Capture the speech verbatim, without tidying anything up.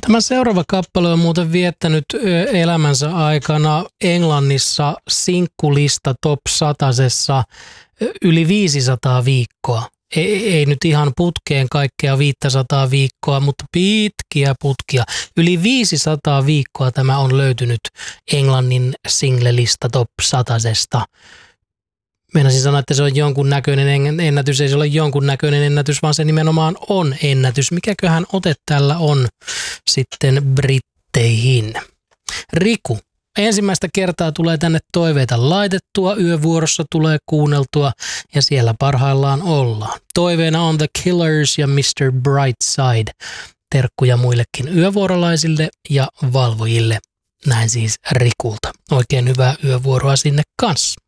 Tämä seuraava kappale on muuten viettänyt elämänsä aikana Englannissa sinkkulista top satasessa yli viisisataa viikkoa. Ei, ei nyt ihan putkeen kaikkea viisisataa viikkoa, mutta pitkiä putkia. Yli viisisataa viikkoa tämä on löytynyt Englannin singlelista top satasesta. Meinasin sanoa, että se on jonkun näköinen ennätys, ei se ole jonkun näköinen ennätys, vaan se nimenomaan on ennätys. Mikäköhän ote tällä on sitten britteihin? Riku. Ensimmäistä kertaa tulee tänne toiveita laitettua, yövuorossa tulee kuunneltua ja siellä parhaillaan ollaan. Toiveena on The Killers ja mister Brightside. Terkkuja muillekin yövuorolaisille ja valvojille. Näin siis Rikulta. Oikein hyvää yövuoroa sinne kanssa.